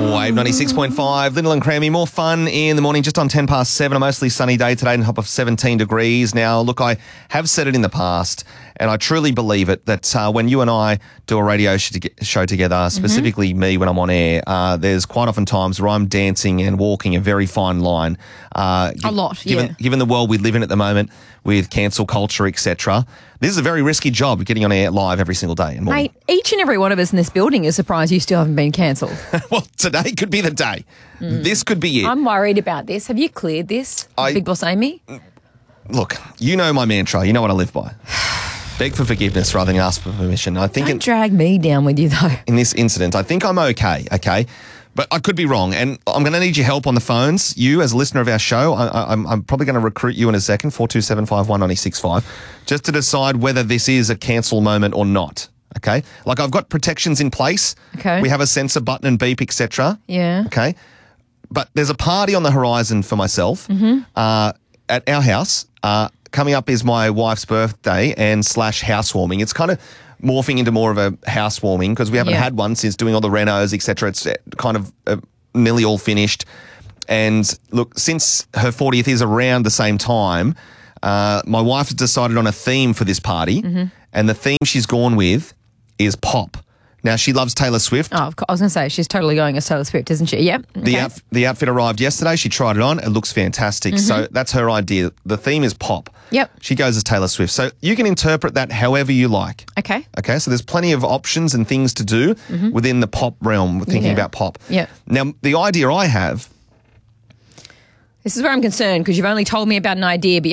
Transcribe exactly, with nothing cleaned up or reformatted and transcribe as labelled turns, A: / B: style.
A: Wave ninety-six point five, Lyndall and Crammy. More fun in the morning, just on ten past seven. A mostly sunny day today and a top of seventeen degrees. Now, look, I have said it in the past, and I truly believe it, that uh, when you and I do a radio show together, specifically mm-hmm. me when I'm on air, uh, there's quite often times where I'm dancing and walking a very fine line. Uh,
B: a lot,
A: given,
B: yeah.
A: Given the world we live in at the moment with cancel culture, et cetera, this is a very risky job, getting on air live every single day. And
B: Mate, each and every one of us in this building is surprised you still haven't been cancelled.
A: Well, today could be the day. Mm. This could be it.
B: I'm worried about this. Have you cleared this, I, Big Boss Amy?
A: Look, you know my mantra. You know what I live by. Beg for forgiveness rather than ask for permission. I think
B: Don't
A: in,
B: drag me down with you, though.
A: In this incident, I think I'm okay, okay? But I could be wrong, and I'm going to need your help on the phones. You, as a listener of our show, I, I'm, I'm probably going to recruit you in a second, four two seven five one nine six five, just to decide whether this is a cancel moment or not, okay? Like, I've got protections in place.
B: Okay.
A: We have a sensor button and beep, et cetera.
B: Yeah.
A: Okay? But there's a party on the horizon for myself
B: mm-hmm.
A: uh, at our house. Uh, coming up is my wife's birthday and slash housewarming. It's kind of morphing into more of a housewarming because we haven't
B: yeah.
A: had one since doing all the renos, et cetera. It's kind of uh, nearly all finished. And look, since her fortieth is around the same time, uh, my wife has decided on a theme for this party.
B: Mm-hmm.
A: And the theme she's gone with is pop. Now, she loves Taylor Swift.
B: Oh, of course. I was going to say, she's totally going as Taylor Swift, isn't she? Yep. Okay.
A: The, outf- the outfit arrived yesterday. She tried it on. It looks fantastic. Mm-hmm. So that's her idea. The theme is pop.
B: Yep.
A: She goes as Taylor Swift. So you can interpret that however you like.
B: Okay.
A: Okay, so there's plenty of options and things to do mm-hmm. within the pop realm, thinking
B: yeah.
A: about pop.
B: Yeah.
A: Now, the idea I have...
B: This is where I'm concerned because you've only told me about an idea, but